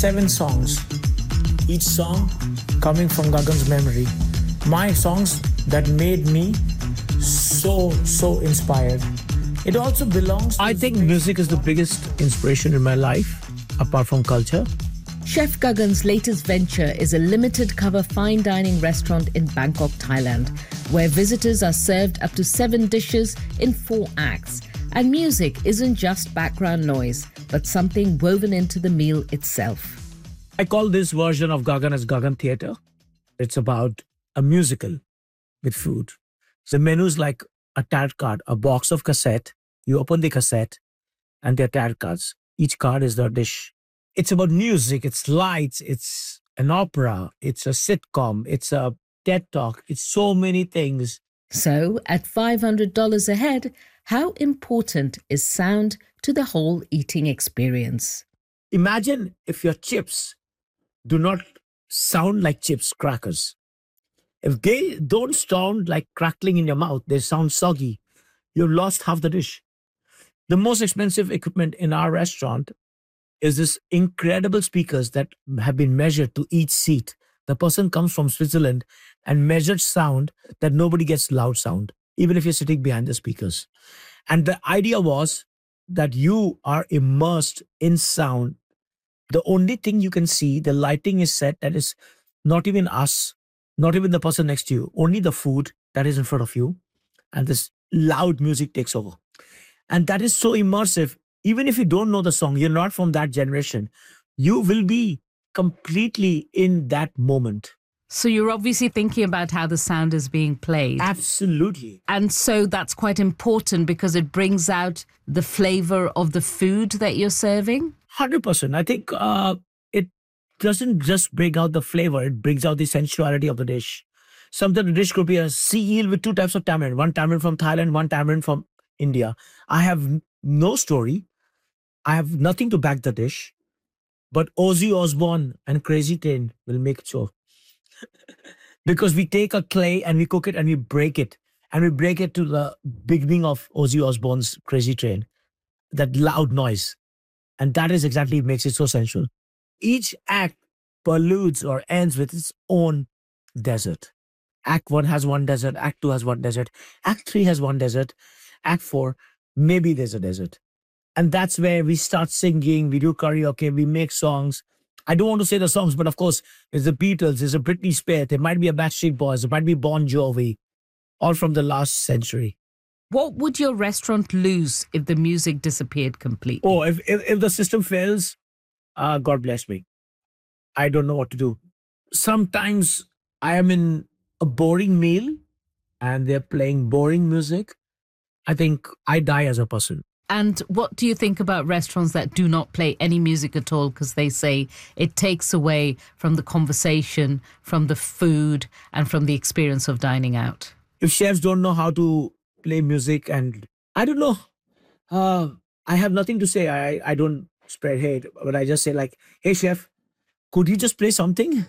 7 songs, each song coming from Gagan's memory. My songs that made me so inspired. It also belongs to... I think music is the biggest inspiration in my life, apart from culture. Chef Gagan's latest venture is a limited cover fine dining restaurant in Bangkok, Thailand, where visitors are served up to 7 dishes in 4 acts. And music isn't just background noise, but something woven into the meal itself. I call this version of Gagan as Gagan Theatre. It's about a musical with food. The menu is like a tarot card, a box of cassette. You open the cassette and they're tarot cards. Each card is the dish. It's about music, it's lights, it's an opera, it's a sitcom, it's a TED Talk, it's so many things. So, at $500 a head, how important is sound to the whole eating experience? Imagine if your chips do not sound like chips crackers. If they don't sound like crackling in your mouth, they sound soggy. You've lost half the dish. The most expensive equipment in our restaurant is this incredible speakers that have been measured to each seat. The person comes from Switzerland and measured sound that nobody gets loud sound, even if you're sitting behind the speakers. And the idea was that you are immersed in sound. The only thing you can see, the lighting is set that is not even us, not even the person next to you, only the food that is in front of you. And this loud music takes over. And that is so immersive. Even if you don't know the song, you're not from that generation, you will be completely in that moment. So you're obviously thinking about how the sound is being played. Absolutely. And so that's quite important because it brings out the flavor of the food that you're serving? 100%. I think it doesn't just bring out the flavor, it brings out the sensuality of the dish. Sometimes the dish could be a sea eel with 2 types of tamarind. One tamarind from Thailand, one tamarind from India. I have no story. I have nothing to back the dish, but Ozzy Osbourne and Crazy Train will make it so. Because we take a clay and we cook it and we break it. And we break it to the beginning of Ozzy Osbourne's Crazy Train. That loud noise. And that is exactly what makes it so sensual. Each act preludes or ends with its own desert. Act 1 has one desert. Act 2 has one desert. Act 3 has one desert. Act 4, maybe there's a desert. And that's where we start singing, we do karaoke, we make songs. I don't want to say the songs, but of course, there's the Beatles, there's a Britney Spears, there might be a Backstreet Boys, there might be Bon Jovi, all from the last century. What would your restaurant lose if the music disappeared completely? Oh, if the system fails, God bless me. I don't know what to do. Sometimes I am in a boring meal and they're playing boring music. I think I die as a person. And what do you think about restaurants that do not play any music at all because they say it takes away from the conversation, from the food, and from the experience of dining out? If chefs don't know how to play music, and I don't know, I have nothing to say. I don't spread hate, but I just say like, hey chef, could you just play something?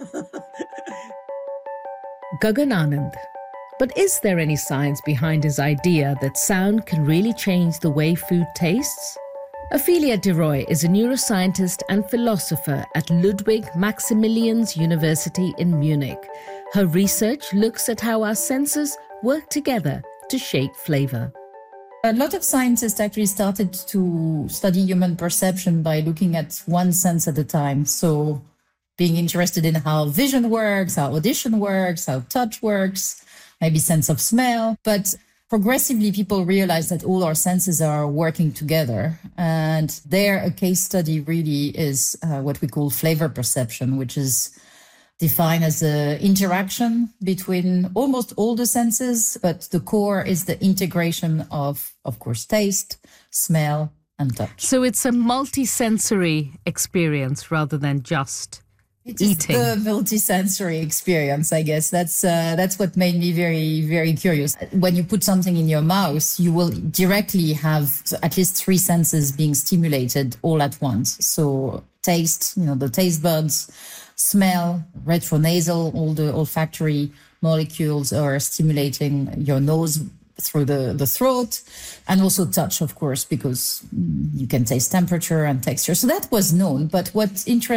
Gagan Anand. But is there any science behind his idea that sound can really change the way food tastes? Ophelia de Roy is a neuroscientist and philosopher at Ludwig Maximilians University in Munich. Her research looks at how our senses work together to shape flavor. A lot of scientists actually started to study human perception by looking at one sense at a time. So being interested in how vision works, how audition works, how touch works, maybe sense of smell. But progressively, people realize that all our senses are working together. And there, a case study really is what we call flavor perception, which is defined as the interaction between almost all the senses. But the core is the integration of course, taste, smell, and touch. So it's a multi-sensory experience rather than just eating. The multi-sensory experience, I guess. That's what made me very, very curious. When you put something in your mouth, you will directly have at least 3 senses being stimulated all at once. So taste, the taste buds, smell, retronasal, all the olfactory molecules are stimulating your nose through the throat, and also touch, of course, because you can taste temperature and texture. So that was known. But what's interesting